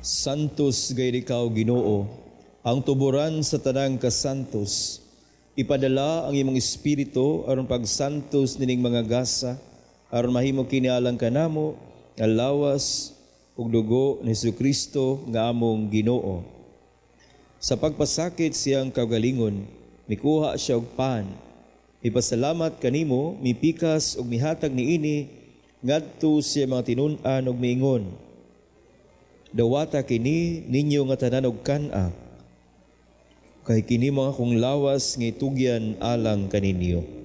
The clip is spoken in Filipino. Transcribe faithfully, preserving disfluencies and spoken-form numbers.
Santos gayud ikaw, Ginoo, ang tuburan sa tanang kasantos. Ipadala ang imong espiritu aron pagsantos nining mga gasa, aron mahimo kinialang kanamo nga lawas ug dugo ni Jesucristo nga among Ginoo. Sa pagpasakit siyang kagalingon, mikuha siya og pan. Ipasalamat kanimo, mipikas ug mihatag niini ngadto siya mga tinun-an ug miingon, dawata kini ninyo nga tanan og kan-a, kay kini mga kong lawas nga itugyan alang kaninyo.